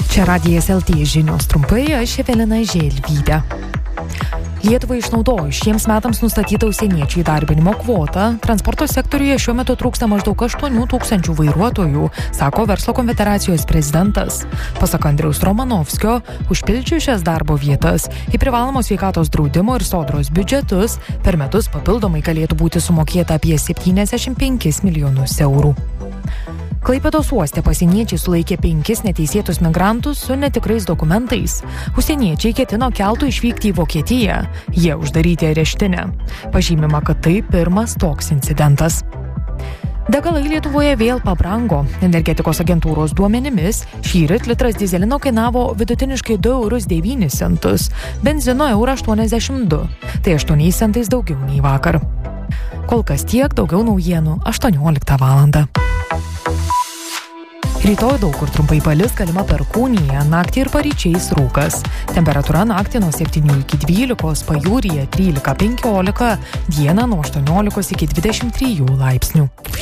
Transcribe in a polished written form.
Čia Radijas LT žinios trumpai, aš Evelina Želvytė. Lietuvai išnaudojus šiems metams nustatytą užsieniečių įdarbinimo kvotą, transporto sektoriuje šiuo metu trūksta maždaug 8 000 vairuotojų, sako Verslo konfederacijos prezidentas. Pasak Andriaus Romanovskio, užpildžius šias darbo vietas į privalomos sveikatos draudimo ir sodros biudžetus per metus papildomai galėtų būti sumokėta apie 75 milijonus eurų. Klaipėdos uoste pasieniečiai sulaikė 5 neteisėtus migrantus su netikrais dokumentais. Užsieniečiai ketino keltu išvykti į Vokietiją. Jie uždaryti areštinę. Pažymima, kad tai pirmas toks incidentas. Degalai Lietuvoje vėl pabrango. Energetikos agentūros duomenimis šįryt litras dyzelino kainavo vidutiniškai 2,09 €, benzino 1,82 €. Tai 8 centais daugiau nei vakar. Kol kas tiek, daugiau naujienų 18 valandą. Rytoj daug kur trumpai palis, galima perkūnija, naktį ir paryčiais rūkas. Temperatūra naktį nuo 7 iki 12, pajūryje 13-15, dieną nuo 18 iki 23 laipsnių.